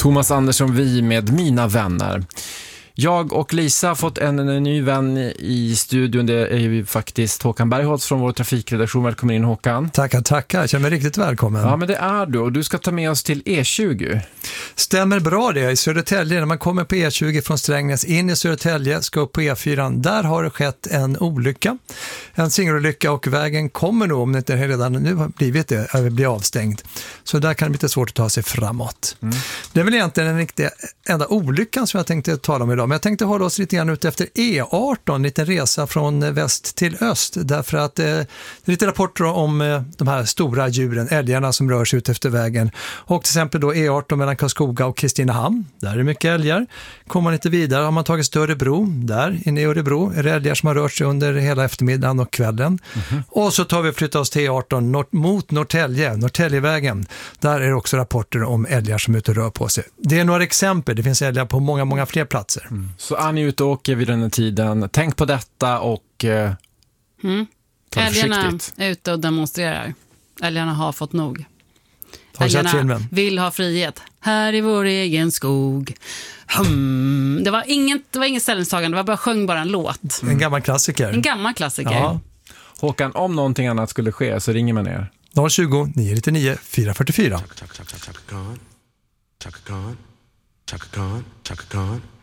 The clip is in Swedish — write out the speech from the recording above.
Thomas Andersson, vi med mina vänner. Jag och Lisa har fått en ny vän i studion. Det är ju faktiskt Håkan Bergholtz från vår trafikredaktion. Välkommen in, Håkan. Tackar. Jag känner mig riktigt välkommen. Ja, men det är du. Och du ska ta med oss till E20. Stämmer bra det. I Södertälje, när man kommer på E20 från Strängnäs in i Södertälje, ska upp på E4. Där har det skett en olycka. En singelolycka, och vägen kommer nog, om det inte redan nu har blivit det, blir avstängd. Så där kan det bli lite svårt att ta sig framåt. Det är väl egentligen den riktiga enda olyckan som jag tänkte tala om idag. Men jag tänkte hålla oss lite grann ut efter E18, en liten resa från väst till öst. Därför att det är lite rapporter om de här stora djuren, älgarna som rör sig ut efter vägen. Och till exempel då E18 mellan Karlskoga och Kristinehamn. Där är det mycket älgar. Kommer man lite vidare har man tagit till Örebro. Där inne i Örebro är det älgar som har rört sig under hela eftermiddagen och kvällen. Och så tar vi och flyttar oss till E18 mot Norrtäljevägen. Där är det också rapporter om älgar som är ute och rör på sig. Det är några exempel. Det finns älgar på många fler platser. Så är ni ute och åker vid den här tiden. Tänk på detta och ta älgarna är ute och demonstrerar. Älgarna har fått nog. Älgarna vill ha frihet. Här i vår egen skog. Det var inget ställningstagande. Det var sjöng bara en låt. En gammal klassiker. Ja. Håkan, om någonting annat skulle ske så ringer man er. 020 999 444. Chaka Khan.